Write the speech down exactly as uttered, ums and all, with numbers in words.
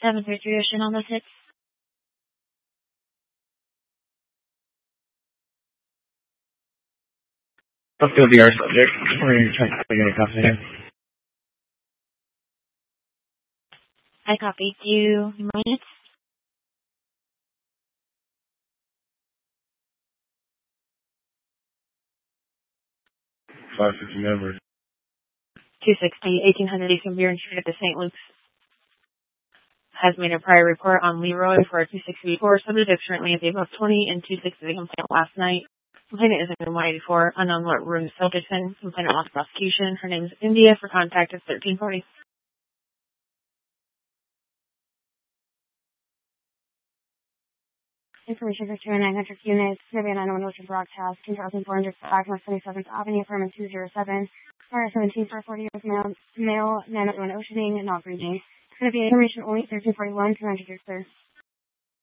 seven three three Ocean on the six. Let's go be our subject. We're going to try to get a copy here. I copy. Do you mind? five fifty members. two sixty, eighteen hundred Eastern Beer Street at the Saint Luke's. Has made a prior report on Leroy for a two sixty-four. Subject is currently at the above twenty and two sixty the complaint last night. Complainant is in one eighty-four. Unknown what room Silverton. Complainant lost prosecution. Her name is India. For contact is thirteen forty. Information for two nine hundred units. Caribbean nine one Ocean Broadcast. two thousand four hundred five West twenty-seventh Avenue. Apartment two oh seven. R seventeen for forty years male. Male. nine oh one Oceaning. Not breathing. It's going to be information only thirteen forty-one. two hundred, sir.